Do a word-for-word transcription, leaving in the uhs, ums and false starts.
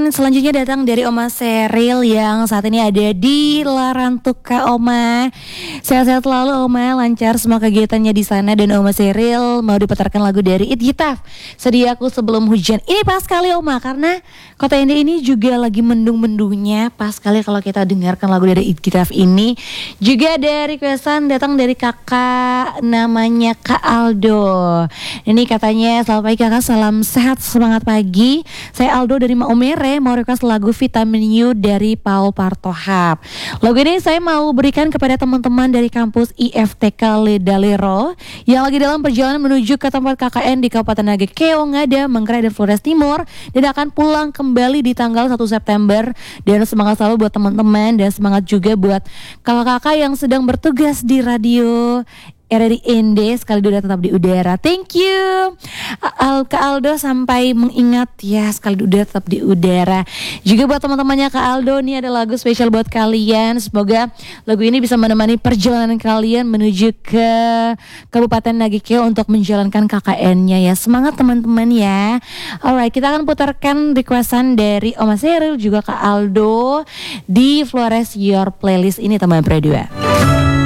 selanjutnya datang dari Oma Seril yang saat ini ada di Larantuka. Oma, sehat-sehat selalu Oma, lancar semua kegiatannya di sana. Dan Oma Seril mau diputarkan lagu dari It Gitaf, Sediaku Sebelum Hujan. Ini pas sekali Oma, karena Kota Indah ini juga lagi mendung-mendungnya. Pas sekali kalau kita dengarkan lagu dari It Gitaf ini. Juga ada requestan datang dari kakak namanya Kak Aldo. Ini katanya, selamat pagi kakak, salam sehat, semangat pagi. Saya Aldo dari Maumere, mau request lagu Vitamin You dari Paul Partohap. Lagu ini saya mau berikan kepada teman-teman dari kampus I F T K Ledalero yang lagi dalam perjalanan menuju ke tempat K K N di Kabupaten Nagekeo, Ngada, Manggarai dan Flores Timur, dan akan pulang kembali di tanggal satu September. Dan semangat selalu buat teman-teman dan semangat juga buat kakak-kakak yang sedang bertugas di radio R R I Ende, sekali udah tetap di udara. Thank you Al Kak Aldo, sampai mengingat ya, sekali udah tetap di udara. Juga buat teman-temannya Kak Aldo, nih ada lagu spesial buat kalian. Semoga lagu ini bisa menemani perjalanan kalian menuju ke Kabupaten Nagekeo untuk menjalankan K K N-nya ya. Semangat teman-teman ya. Alright, kita akan putarkan requestan dari Oma Seril juga Kak Aldo di Flores Your Playlist ini teman berdua.